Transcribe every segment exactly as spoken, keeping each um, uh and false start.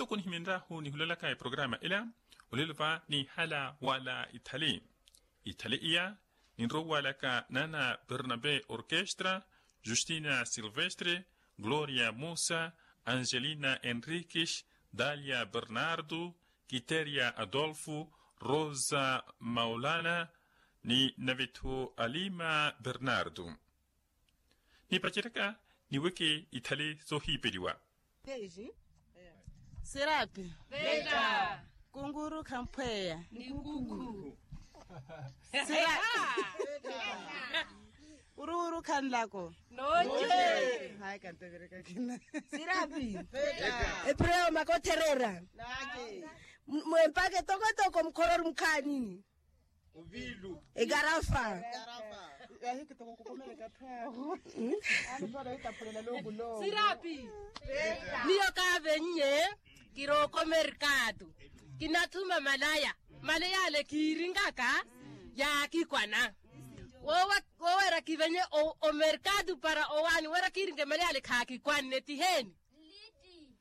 tokon himinrahu ni hulalaka e programa ila ulilva ni hala wala Itali. Itali iya ni rowalaka Nana Bernabe Orchestra, Justina Silvestre, Gloria Musa, Angelina Enriquez, Dalia Bernardo, Quiteria Adolfo, Rosa Maulana, ni Navitu Alima Bernardo. Ni pachiraka ni wiki Itali sohi pediwa. Deji? Sirapi? Beta. Kunguru kampea. Ni kuku. Sirapi? Uru-uru kan lako. Noche. Hai kan tegereka kina. Sirapi? Beta. Epreo makoterera. Nake. Mwempake toko toko mkoror mkanini. Uvilu. Egarafa. Garafa. Ya hiki toko kukomele katao. Ani bora itapulela logo lo. Sirapi? Beta. Niyo kavenye kiroko mercado. Kinatuma malaya. Malaya le kiringaka ya kikwana. Wowa wowa rakivenye o, o mercado para owani wera kiringe malaya le kaki kwanne tiheni. Liti.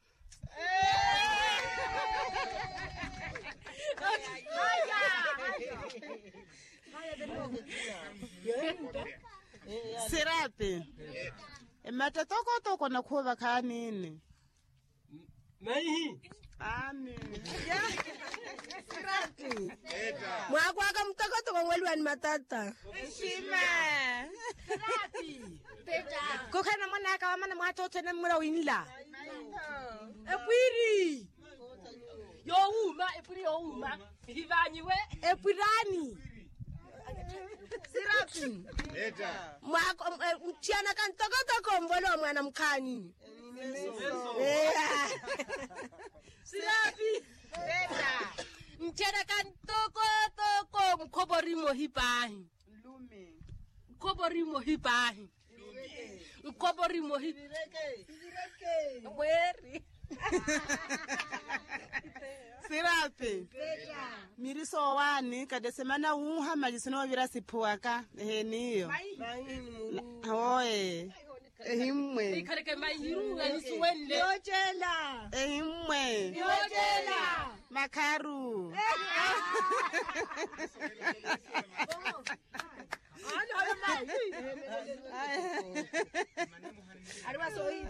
Sirapi? Emata toko toko na kuva kanini. Naihi. Ani. Sirapi. Mwakwaka mtoko toko mwelwani matata. Shima. Sirapi. Beta. Kokana mwana ka mana mwatote na mwela winila. Epwiri. Yo uma, epwiri yo uma. Hivanyiwe epwirani. Sirapi. Beta. Mwako mtiana kan toko toko mwelo mwana mkani. Sirapi. Beta. Mtiana kan toko toko mkoborimo hipahi. Lume. Mkoborimo hipahi. Lume. Mkoborimo hipahi. Sireke. Weri. Sirapi. Beta. Miriso wani kadesemana uha majisino vira sipuaka. Ehe niyo. Mai. Oe. Ehimwe. Ikareke mai hirunga nisuwende. Yojela. Ehimwe. Yojela. Makaru. Ano ano mai. Ariwa soyi.